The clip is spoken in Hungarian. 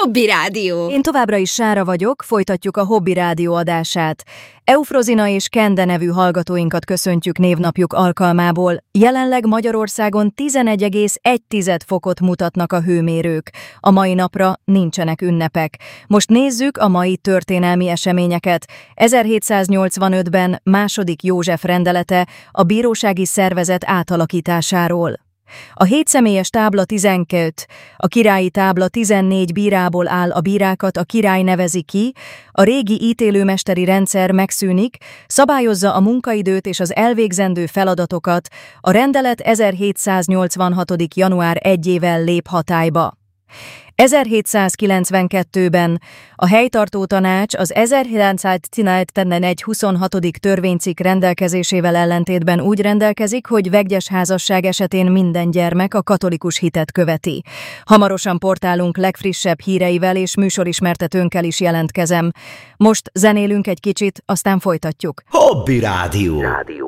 Hobby Rádió! Én továbbra is Sára vagyok, folytatjuk a Hobby Rádió adását. Eufrozina és Kende nevű hallgatóinkat köszöntjük névnapjuk alkalmából. Jelenleg Magyarországon 11,1 fokot mutatnak a hőmérők. A mai napra nincsenek ünnepek. Most nézzük a mai történelmi eseményeket. 1785-ben II. József rendelete a bírósági szervezet átalakításáról. A 7 személyes tábla 12, a királyi tábla 14 bírából áll, a bírákat a király nevezi ki, a régi ítélőmesteri rendszer megszűnik, szabályozza a munkaidőt és az elvégzendő feladatokat, a rendelet 1786. január 1-ével lép hatályba. 1792-ben a helytartó tanács az 1911. 26. törvénycikk rendelkezésével ellentétben úgy rendelkezik, hogy vegyes házasság esetén minden gyermek a katolikus hitet követi. Hamarosan portálunk legfrissebb híreivel és műsorismertetőnkkel is jelentkezem. Most zenélünk egy kicsit, aztán folytatjuk. Hobby Rádió.